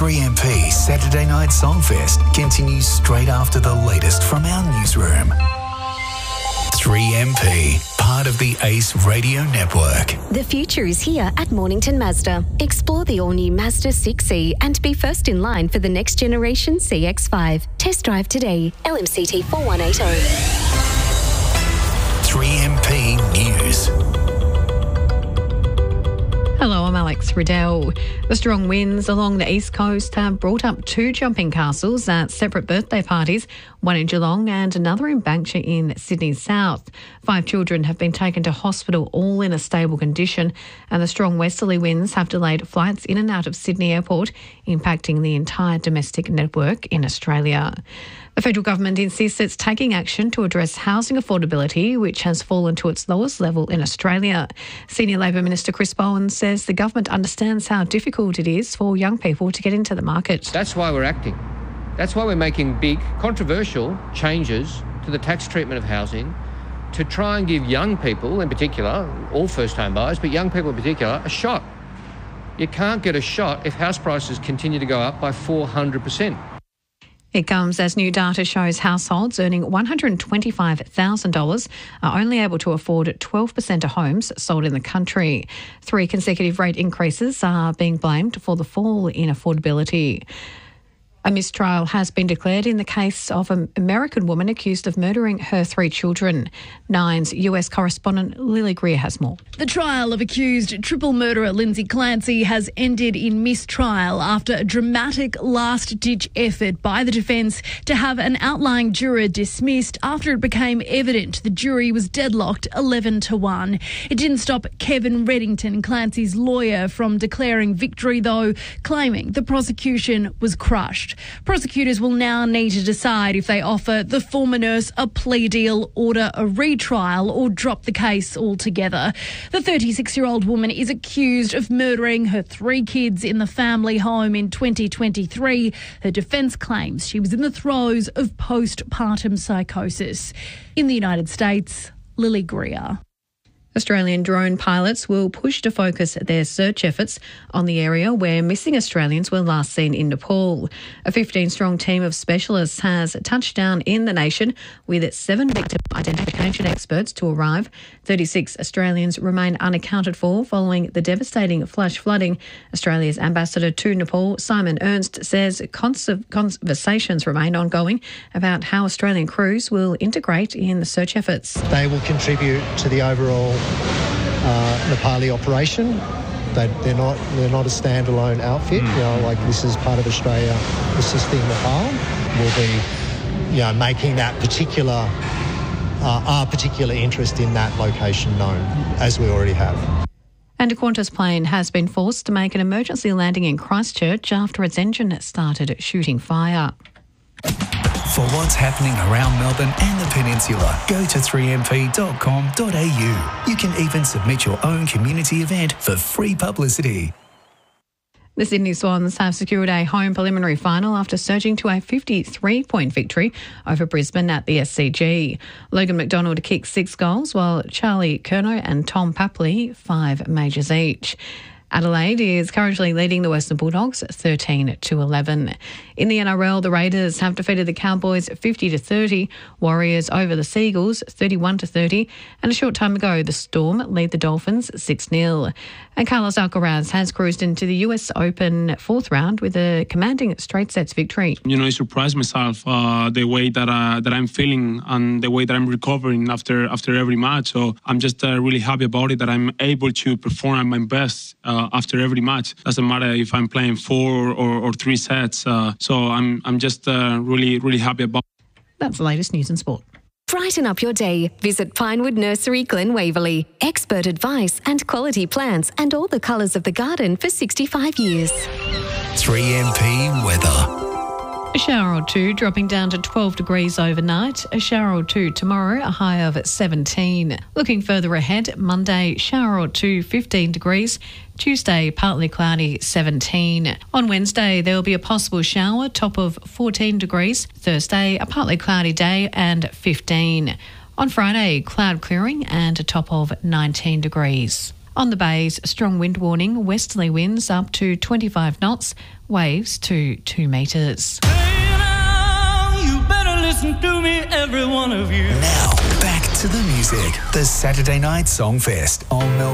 3MP Saturday Night Songfest continues straight after the latest from our newsroom. 3MP, part of the ACE Radio Network. The future is here at Mornington Mazda. Explore the all-new Mazda 6e and be first in line for the next generation CX-5. Test drive today. LMCT 4180. 3MP News. Hello, I'm Alex Riddell. The strong winds along the east coast have brought up 2 jumping castles at separate birthday parties, one in Geelong and another in Banksia in Sydney South. 5 children have been taken to hospital, all in a stable condition, and the strong westerly winds have delayed flights in and out of Sydney Airport, impacting the entire domestic network in Australia. The federal government insists it's taking action to address housing affordability, which has fallen to its lowest level in Australia. Senior Labor Minister Chris Bowen says the government understands how difficult it is for young people to get into the market. That's why we're acting. That's why we're making big, controversial changes to the tax treatment of housing to try and give young people in particular, all first-home buyers, but young people in particular, a shot. You can't get a shot if house prices continue to go up by 400%. It comes as new data shows households earning $125,000 are only able to afford 12% of homes sold in the country. 3 consecutive rate increases are being blamed for the fall in affordability. A mistrial has been declared in the case of an American woman accused of murdering her 3 children. Nine's US correspondent Lily Greer has more. The trial of accused triple murderer Lindsay Clancy has ended in mistrial after a dramatic last-ditch effort by the defence to have an outlying juror dismissed after it became evident the jury was deadlocked 11-1. It didn't stop Kevin Reddington, Clancy's lawyer, from declaring victory, though, claiming the prosecution was crushed. Prosecutors will now need to decide if they offer the former nurse a plea deal, order a retrial or drop the case altogether. The 36-year-old woman is accused of murdering her 3 kids in the family home in 2023. Her defence claims she was in the throes of postpartum psychosis. In the United States, Lily Greer. Australian drone pilots will push to focus their search efforts on the area where missing Australians were last seen in Nepal. A 15-strong team of specialists has touched down in the nation with 7 victim identification experts to arrive. 36 Australians remain unaccounted for following the devastating flash flooding. Australia's ambassador to Nepal, Simon Ernst, says conversations remain ongoing about how Australian crews will integrate in the search efforts. They will contribute to the overall Nepali operation. They're not a standalone outfit. Like this is part of Australia assisting Nepal. We'll be, making that particular our particular interest in that location known, as we already have. And a Qantas plane has been forced to make an emergency landing in Christchurch after its engine started shooting fire. For what's happening around Melbourne and the Peninsula, go to 3mp.com.au. You can even submit your own community event for free publicity. The Sydney Swans have secured a home preliminary final after surging to a 53-point victory over Brisbane at the SCG. Logan McDonald kicked 6 goals, while Charlie Curnow and Tom Papley 5 majors each. Adelaide is currently leading the Western Bulldogs 13-11. In the NRL, the Raiders have defeated the Cowboys 50-30, Warriors over the Seagulls 31-30, and a short time ago, the Storm lead the Dolphins 6-0. And Carlos Alcaraz has cruised into the US Open 4th round with a commanding straight sets victory. I surprised myself the way that I'm feeling and the way that I'm recovering after every match. So I'm just really happy about it, that I'm able to perform at my best after every match. Doesn't matter if I'm playing 4 or 3 sets. So I'm just really, really happy about it. That's the latest news and sport. Brighten up your day. Visit Pinewood Nursery, Glen Waverley. Expert advice and quality plants and all the colours of the garden for 65 years. 3MP weather. A shower or 2 dropping down to 12 degrees overnight. A shower or 2 tomorrow, a high of 17. Looking further ahead, Monday, shower or 2, 15 degrees. Tuesday, partly cloudy, 17. On Wednesday, there will be a possible shower, top of 14 degrees. Thursday, a partly cloudy day and 15. On Friday, cloud clearing and a top of 19 degrees. On the bays, strong wind warning, westerly winds up to 25 knots, waves to 2 metres. You better listen to me, every one of you. Now, back to the music. The Saturday Night Songfest on Melbourne.